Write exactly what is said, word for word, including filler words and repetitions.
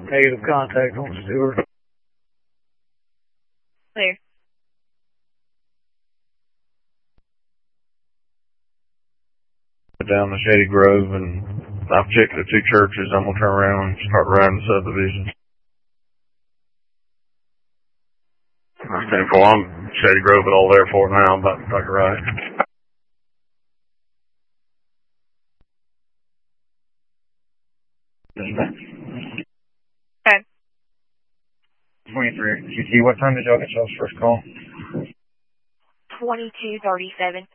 Negative contact on Stewart. Clear. Down the Shady Grove, and I've checked the two churches. I'm gonna turn around and start riding the subdivision. I'm ten four. I'm Shady Grove at Old Airport now. I'm about to take a ride. Okay. twenty-three Q T. What time did y'all get y'all's first call? twenty-two thirty-seven.